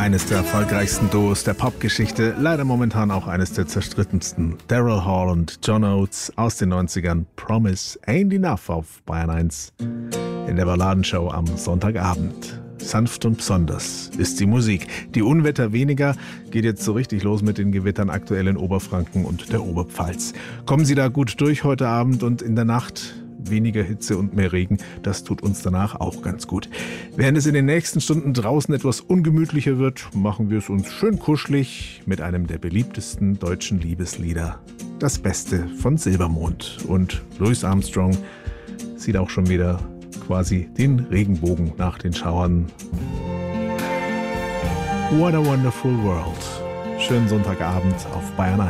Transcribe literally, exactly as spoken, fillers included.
Eines der erfolgreichsten Duos der Popgeschichte, leider momentan auch eines der zerstrittensten. Daryl Hall und John Oates aus den neunzigern. Promise Ain't Enough auf Bayern eins. In der Balladenshow am Sonntagabend. Sanft und besonders ist die Musik. Die Unwetter weniger, geht jetzt so richtig los mit den Gewittern aktuell in Oberfranken und der Oberpfalz. Kommen Sie da gut durch heute Abend und in der Nacht? Weniger Hitze und mehr Regen, das tut uns danach auch ganz gut. Während es in den nächsten Stunden draußen etwas ungemütlicher wird, machen wir es uns schön kuschelig mit einem der beliebtesten deutschen Liebeslieder. Das Beste von Silbermond. Und Louis Armstrong sieht auch schon wieder quasi den Regenbogen nach den Schauern. What a wonderful world. Schönen Sonntagabend auf Bayern eins.